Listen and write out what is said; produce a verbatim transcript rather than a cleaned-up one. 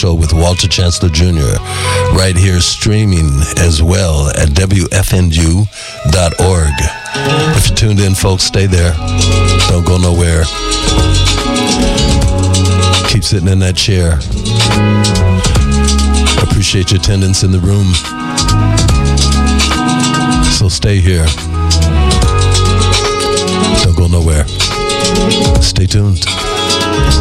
Show with Walter Chancellor Junior right here streaming as well at W F N U dot org. If you're tuned in, folks, stay there. Don't go nowhere. Keep sitting in that chair. Appreciate your attendance in the room. So stay here. Don't go nowhere. Stay tuned.